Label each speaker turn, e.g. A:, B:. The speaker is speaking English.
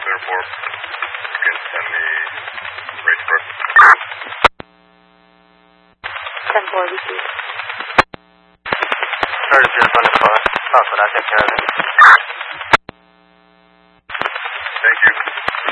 A: Clear 4. You can send me Racebrook.
B: 10-4, repeat.
C: Started 024. Southwood, I'll take care of it.
A: Thank you.